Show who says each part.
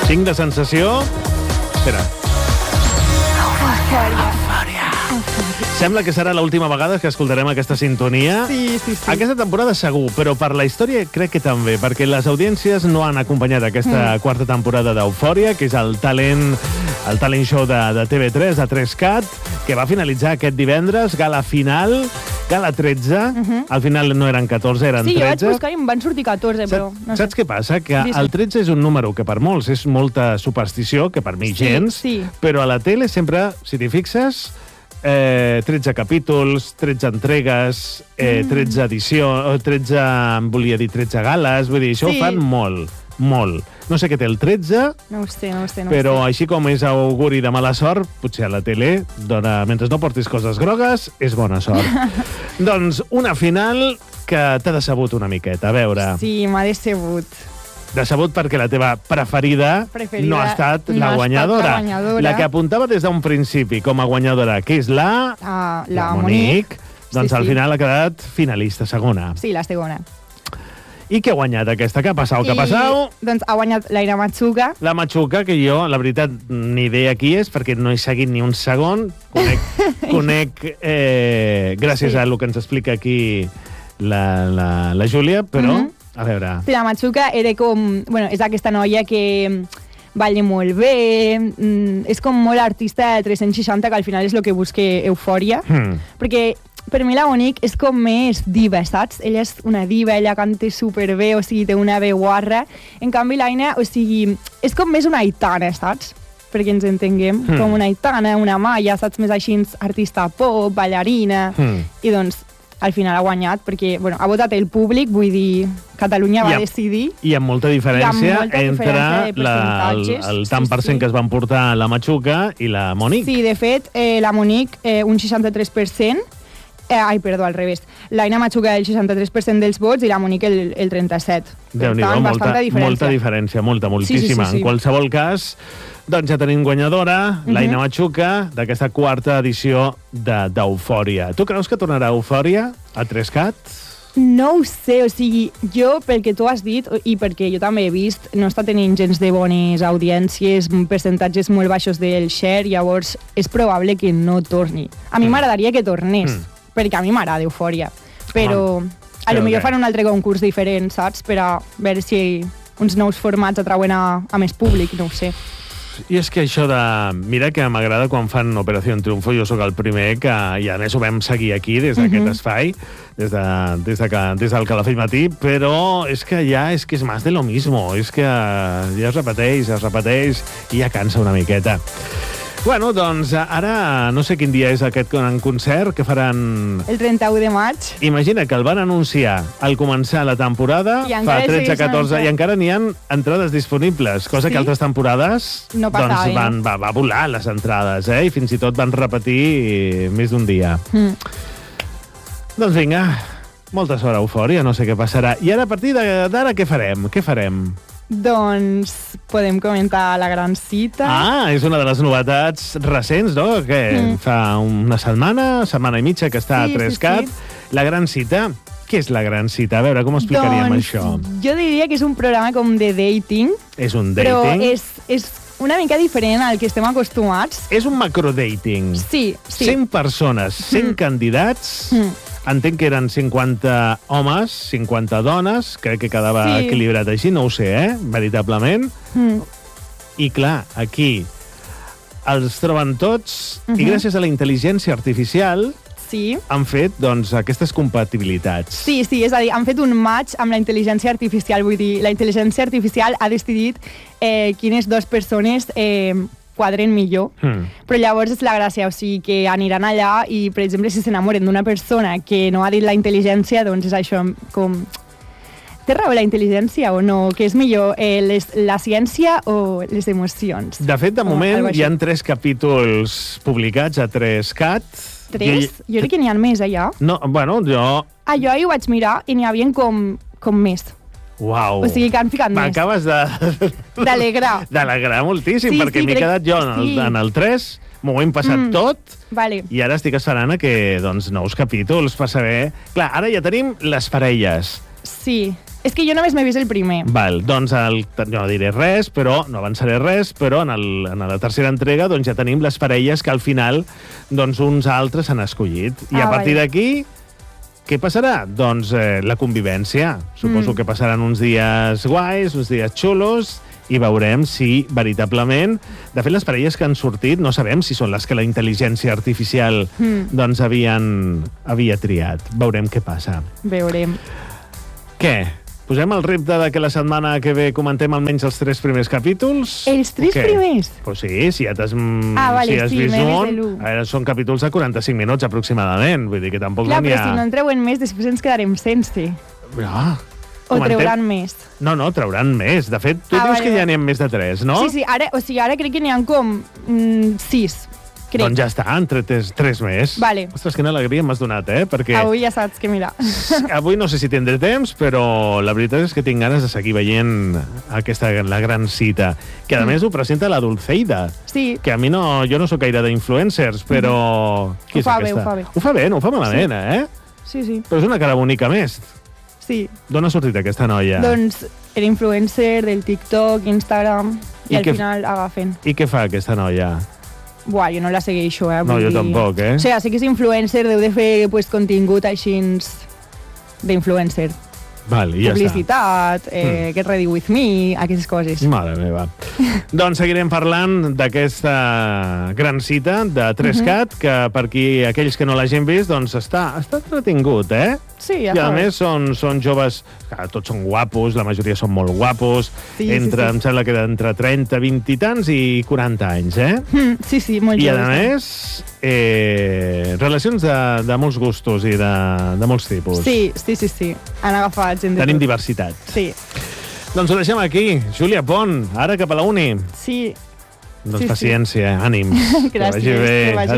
Speaker 1: Tinc la sensació... Espera. Sembla que serà l'última vegada que escoltarem aquesta sintonia.
Speaker 2: Sí.
Speaker 1: Aquesta temporada segur, però per la història crec que també, perquè les audiències no han acompanyat aquesta quarta temporada d'Eufòria, que és el talent show de TV3, de 3CAT, que va finalitzar aquest divendres, gala final, gala 13. Al final no eren 14, eren 13.
Speaker 2: Sí, jo vaig buscar i em van sortir 14, però... No sé.
Speaker 1: Saps què passa? Que el 13 és un número que per molts és molta superstició, que per mi gens, però a la tele sempre, si t'hi fixes... 13 capítols, 13 entregues, 13 edicions, 13 gales, vull dir, això ho fan molt. No sé què té el 13,
Speaker 2: no ho sé.
Speaker 1: Però així com és auguri de mala sort, potser a la tele, mentre no portis coses grogues, és bona sort. Doncs una final que t'ha decebut una miqueta, a veure.
Speaker 2: Sí, m'ha decebut.
Speaker 1: Decebut perquè la teva preferida no ha estat la guanyadora. La que apuntava des d'un principi com a guanyadora, que és la Monique, doncs al final ha quedat finalista, segona.
Speaker 2: Sí, la segona.
Speaker 1: I què ha guanyat aquesta? Què ha passat?
Speaker 2: Doncs ha guanyat l'Aina Machuca.
Speaker 1: La Machuca, que jo, la veritat, ni idea qui és, perquè no he seguit ni un segon. Conec gràcies a el que ens explica aquí la Júlia, però... A veure...
Speaker 2: Sí, la Machuca era com... Bueno, és aquesta noia que balla molt bé, és com molt artista de 360, que al final és el que busca Eufòria. Perquè per mi la Monique és com més diva, saps? Ella és una diva, ella canta superbé, o sigui, té una veu guarra. En canvi, l'Aina, o sigui, és com més una Aitana, saps? Perquè ens entenguem, com una Aitana, una Maya, saps? Més així, artista pop, ballarina, i doncs... Al final ha guanyat, perquè ha votat el públic, vull dir, Catalunya va decidir.
Speaker 1: I amb molta diferència entre el tant per cent que es van portar la Machuca i la Monique.
Speaker 2: Sí, de fet, la Monique, un 63%, al revés. L'Aina Machuca el 63% dels vots i la Monique el 37%.
Speaker 1: Déu-n'hi-do, molta diferència, moltíssima. En qualsevol cas... Doncs ja tenim guanyadora, l'Aina Machuca, d'aquesta quarta edició d'Eufòria. Tu creus que tornarà Eufòria a 3CAT?
Speaker 2: No ho sé, o sigui, jo, pel que tu has dit, i perquè jo també he vist, no està tenint gens de bones audiències, percentatges molt baixos del share, llavors és probable que no torni. A mi m'agradaria que tornés, perquè a mi m'agrada Eufòria, però a lo millor fan un altre concurs diferent, saps? Per a veure si uns nous formats atrauen a més públic, no ho sé.
Speaker 1: I és que això de... Mira que m'agrada quan fan Operació Triunfo, jo sóc el primer que, i a més ho vam seguir aquí des d'aquest espai, des del Calafell Matí, però és que ja és más de lo mismo, és que ja es repeteix i ja cansa una miqueta. Bueno, doncs ara no sé quin dia és aquest concert que faran...
Speaker 2: El 31 de maig.
Speaker 1: Imagina que el van anunciar al començar la temporada, fa 13-14, i encara n'hi ha entrades disponibles, cosa que altres temporades
Speaker 2: no passava,
Speaker 1: va volar les entrades, i fins i tot van repetir més d'un dia. Doncs vinga, molta sort a Eufòria, no sé què passarà. I ara, a partir d'ara, què farem?
Speaker 2: Doncs podem comentar la gran cita.
Speaker 1: És una de les novetats recents, no? Que fa una setmana i mitja que està a 3CAT. La gran cita. Què és la gran cita? A veure, com explicaríem això?
Speaker 2: Jo diria que és un programa com de dating.
Speaker 1: És un dating?
Speaker 2: Però és una mica diferent al que estem acostumats.
Speaker 1: És un macrodating.
Speaker 2: Sí.
Speaker 1: 100 persones, 100 candidats... Entenc que eren 50 homes, 50 dones, crec que quedava equilibrat així, no ho sé, veritablement. I clar, aquí els troben tots, i gràcies a la intel·ligència artificial han fet doncs, aquestes compatibilitats.
Speaker 2: Sí, és a dir, han fet un match amb la intel·ligència artificial, vull dir, la intel·ligència artificial ha decidit quines dues persones quadren millor, però llavors és la gràcia, o sigui, que aniran allà i, per exemple, si s'enamoren d'una persona que no ha dit la intel·ligència, doncs és això, com... Té raó la intel·ligència o no? Que és millor la ciència o les emocions?
Speaker 1: De fet, de moment, hi ha 3 capítols publicats a 3CAT.
Speaker 2: 3? Jo crec que n'hi ha més, allà.
Speaker 1: No, bueno, jo...
Speaker 2: Jo hi ho vaig mirar i n'hi havia com més.
Speaker 1: Uau.
Speaker 2: O sigui que han ficat més.
Speaker 1: M'acabes
Speaker 2: d'alegrar.
Speaker 1: D'alegrar moltíssim, perquè m'he quedat jo en el 3, m'ho hem passat tot, i ara estic esperant a que, nous capítols per saber... Clar, ara ja tenim les parelles.
Speaker 2: Sí. És que jo només m'he vist el primer.
Speaker 1: Val, doncs no diré res, però no avançaré res, però en la tercera entrega doncs ja tenim les parelles que al final doncs uns altres han escollit. I a partir d'aquí, què passarà? Doncs la convivència. Suposo que passaran uns dies guais, uns dies xulos, i veurem si veritablement... De fet, les parelles que han sortit no sabem si són les que la intel·ligència artificial doncs havia triat. Veurem què passa.
Speaker 2: Veurem.
Speaker 1: Què? Posem el repte de que la setmana que ve comentem almenys els 3 primers capítols?
Speaker 2: Els 3 primers?
Speaker 1: Pues sí, si ja t'has
Speaker 2: vist
Speaker 1: un... Són capítols de 45 minuts aproximadament, vull dir que tampoc
Speaker 2: Clar,
Speaker 1: no n'hi ha...
Speaker 2: però si no en treuen més, després ens quedarem sense. O trauran més.
Speaker 1: No, trauran més. De fet, tu dius que ja n'hi ha més de 3, no?
Speaker 2: Sí, ara crec que n'hi ha com 6. Crec.
Speaker 1: Doncs ja està, entre 3 més.
Speaker 2: Vale.
Speaker 1: Ostres, quina alegria m'has donat, Perquè...
Speaker 2: Avui ja saps que mira.
Speaker 1: Avui no sé si tindré temps, però la veritat és que tinc ganes de seguir veient la gran cita. Que a més ho presenta la Dulceida.
Speaker 2: Sí.
Speaker 1: Que a mi no... Jo no sóc gaire d'influencers, però...
Speaker 2: Ho fa bé.
Speaker 1: Ho fa bé, no ho fa malament,
Speaker 2: Sí.
Speaker 1: Però és una cara bonica més.
Speaker 2: Sí.
Speaker 1: D'on ha sortit aquesta noia?
Speaker 2: Doncs era influencer del TikTok, Instagram, i al final agafen.
Speaker 1: I què fa aquesta noia?
Speaker 2: Buah, jo no la segueixo,
Speaker 1: No, jo tampoc,
Speaker 2: O sigui, sé que és influencer, deu de fer contingut així d'influencer.
Speaker 1: Val, i ja
Speaker 2: publicitat, Get Ready With Me, aquestes coses.
Speaker 1: Mare meva. Doncs seguirem parlant d'aquesta gran cita de 3CAT, que per aquells que no l'hagin vist, doncs està entretingut,
Speaker 2: Sí, ja
Speaker 1: I a més són joves, tots són guapos, la majoria són molt guapos,
Speaker 2: sí.
Speaker 1: Em sembla que d'entre 30, 20 i tants i 40 anys,
Speaker 2: Sí, molt joves.
Speaker 1: I a més, relacions de molts gustos i de molts tipus.
Speaker 2: Sí. Han agafat gent de
Speaker 1: Tenim
Speaker 2: tot.
Speaker 1: diversitat.
Speaker 2: Sí.
Speaker 1: Doncs ho deixem aquí. Júlia Pont, ara cap a la uni.
Speaker 2: Sí.
Speaker 1: Doncs paciència, ànims.
Speaker 2: Gràcies.
Speaker 1: Que vagi bé.